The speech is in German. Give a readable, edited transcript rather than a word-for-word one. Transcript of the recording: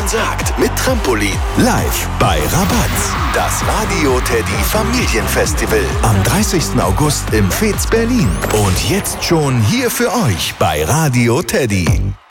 man sagt mit Trampolin. Live bei Rabatz. Das Radio Teddy Familienfestival am 30. August im Fez Berlin. Und jetzt schon hier für euch bei Radio Teddy.